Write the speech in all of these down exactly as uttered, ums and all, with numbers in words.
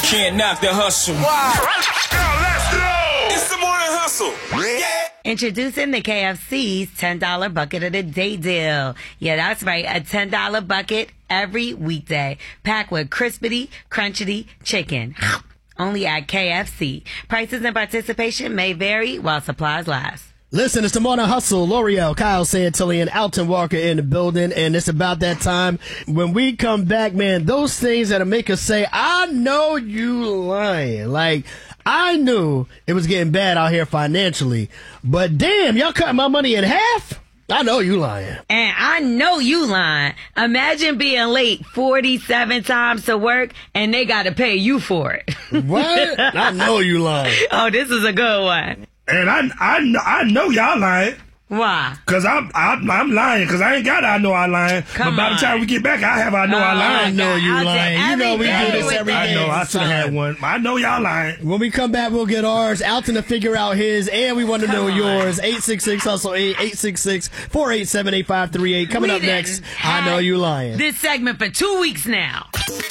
can't knock the hustle. Wow. Let's go. It's the morning hustle. Yeah. Introducing the K F C's ten dollar bucket of the day deal. Yeah, that's right. A ten dollar bucket every weekday. Packed with crispity, crunchity chicken. Only at K F C. Prices and participation may vary while supplies last. Listen, it's the Morning Hustle. L'Oreal, Kyle Santillan, Alton Walker in the building, and it's about that time. When we come back, man, those things that'll make us say, I know you lying. Like, I knew it was getting bad out here financially, but damn, y'all cut my money in half? I know you lying. And I know you lying. Imagine being late forty-seven times to work and they got to pay you for it. What? I know you lying. Oh, this is a good one. And I, I, I know y'all lying. Why? Because I'm, I'm, I'm lying. Because I ain't got I know I lying. Come but by on. the time we get back, I have I know Oh, I lying. I know you Out lying. there You know we every do day this with every that. day. I know I should have had one. I know y'all lying. When we come back, we'll get ours. Alton to figure out his, and we want to know Come on. yours. eight six six hustle eight, eight six six, four eight seven, eight five three eight. Coming We up next, done I know had you lying. This segment for two weeks now.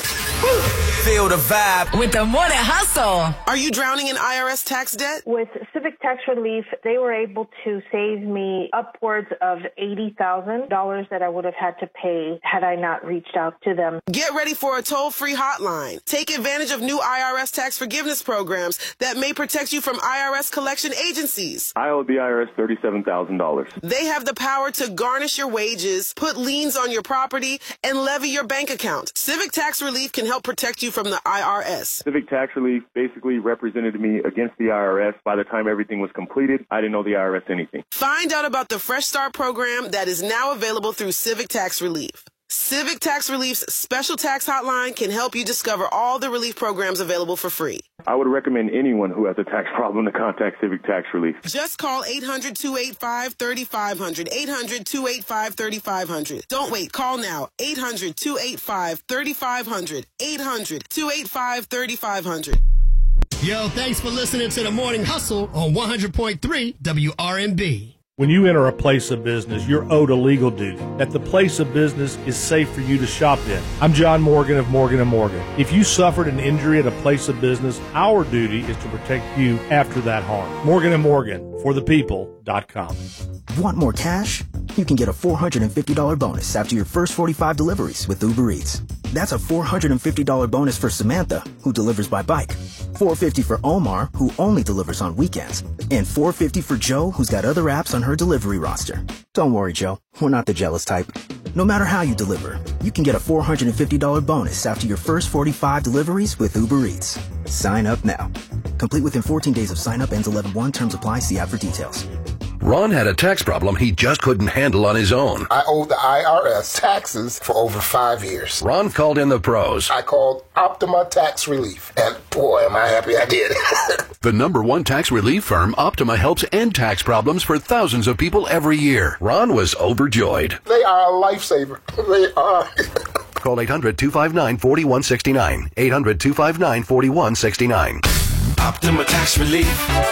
Feel the vibe. With the Morning Hustle. Are you drowning in I R S tax debt? With Civic Tax Relief, they were able to save me upwards of eighty thousand dollars that I would have had to pay had I not reached out to them. Get ready for a toll-free hotline. Take advantage of new I R S tax forgiveness programs that may protect you from I R S collection agencies. I owe the I R S thirty-seven thousand dollars. They have the power to garnish your wages, put liens on your property, and levy your bank account. Civic Tax Relief can help protect you from the I R S. Civic Tax Relief basically represented me against the I R S. By the time everything was completed, I didn't owe the I R S anything. Find out about the Fresh Start program that is now available through Civic Tax Relief. Civic Tax Relief's special tax hotline can help you discover all the relief programs available for free. I would recommend anyone who has a tax problem to contact Civic Tax Relief. Just call eight hundred, two eight five, three five zero zero, eight hundred, two eight five, three five zero zero. Don't wait. Call now. eight hundred, two eight five, three five zero zero, eight hundred, two eight five, three five zero zero. Yo, thanks for listening to the Morning Hustle on one hundred point three W R M B. When you enter a place of business, you're owed a legal duty, that the place of business is safe for you to shop in. I'm John Morgan of Morgan and Morgan. If you suffered an injury at a place of business, our duty is to protect you after that harm. Morgan and Morgan, for the people dot com. Want more cash? You can get a four hundred fifty dollars bonus after your first forty-five deliveries with Uber Eats. That's a four hundred fifty dollars bonus for Samantha, who delivers by bike, four hundred fifty dollars for Omar, who only delivers on weekends, and four hundred fifty dollars for Joe, who's got other apps on her delivery roster. Don't worry, Joe. We're not the jealous type. No matter how you deliver, you can get a four hundred fifty dollars bonus after your first forty-five deliveries with Uber Eats. Sign up now. Complete within fourteen days of sign up. Ends eleven one. Terms apply. See app for details. Ron had a tax problem he just couldn't handle on his own. I owed the I R S taxes for over five years. Ron called in the pros. I called Optima Tax Relief, and boy, am I happy I did. The number one tax relief firm, Optima, helps end tax problems for thousands of people every year. Ron was overjoyed. They are a lifesaver. They are. Call eight hundred, two five nine, four one six nine. eight hundred, two five nine, four one six nine. Optima Tax Relief.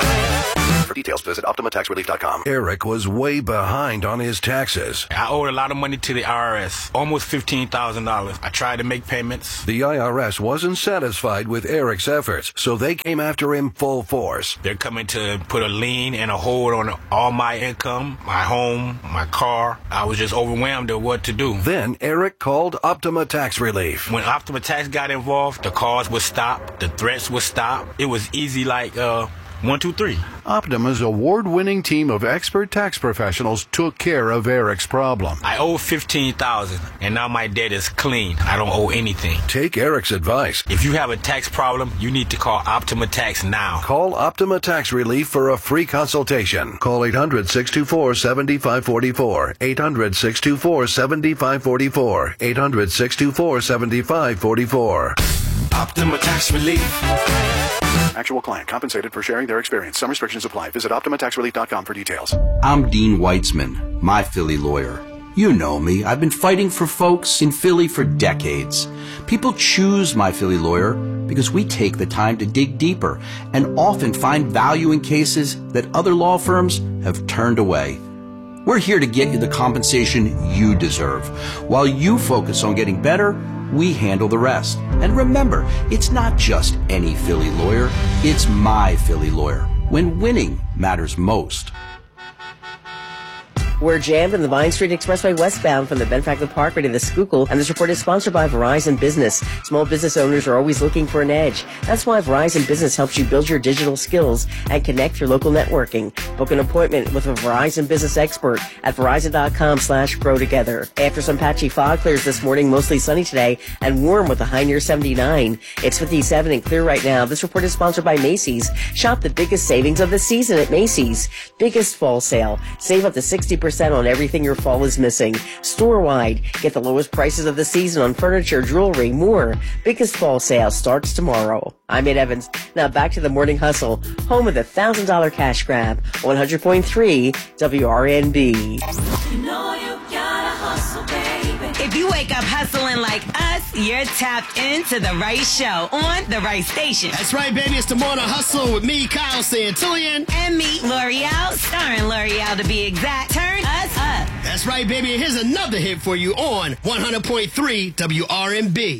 For details, visit Optima Tax Relief dot com. Eric was way behind on his taxes. I owed a lot of money to the I R S, almost fifteen thousand dollars. I tried to make payments. The I R S wasn't satisfied with Eric's efforts, so they came after him full force. They're coming to put a lien and a hold on all my income, my home, my car. I was just overwhelmed at what to do. Then Eric called Optima Tax Relief. When Optima Tax got involved, the calls would stop, the threats would stop. It was easy like, uh, one, two, three. Optima's award-winning team of expert tax professionals took care of Eric's problem. I owe fifteen thousand dollars, and now my debt is clean. I don't owe anything. Take Eric's advice. If you have a tax problem, you need to call Optima Tax now. Call Optima Tax Relief for a free consultation. Call eight hundred, six two four, seven five four four. eight hundred, six two four, seven five four four. eight hundred, six two four, seven five four four. Optima Tax Relief. Actual client compensated for sharing their experience. Some restrictions apply. Visit Optima Tax Relief dot com for details. I'm Dean Weitzman, my Philly lawyer. You know me. I've been fighting for folks in Philly for decades. People choose my Philly lawyer because we take the time to dig deeper and often find value in cases that other law firms have turned away. We're here to get you the compensation you deserve. While you focus on getting better, We handle the rest. And remember, it's not just any Philly lawyer. It's my Philly lawyer. When winning matters most. We're jammed in the Vine Street Expressway westbound from the Ben Franklin Parkway to the Schuylkill, and this report is sponsored by Verizon Business. Small business owners are always looking for an edge. That's why Verizon Business helps you build your digital skills and connect your local networking. Book an appointment with a Verizon Business expert at Verizon.com slash grow together. After some patchy fog clears this morning, mostly sunny today and warm with a high near seventy-nine. It's fifty-seven and clear right now. This report is sponsored by Macy's. Shop the biggest savings of the season at Macy's. Biggest fall sale. Save up to sixty percent on everything your fall is missing. Store-wide, get the lowest prices of the season on furniture, jewelry, more. Biggest fall sale starts tomorrow. I'm Ed Evans. Now back to the Morning Hustle, home of the one thousand dollars cash grab, one hundred point three W R N B. You know you gotta hustle, baby. If you wake up hustling like us, you're tapped into the right show on the right station. That's right, baby. It's the Morning Hustle with me, Kyle Santillian. And me, L'Oreal, starring L'Oreal to be exact. Turn us up. That's right, baby. Here's another hit for you on one hundred point three W R N B.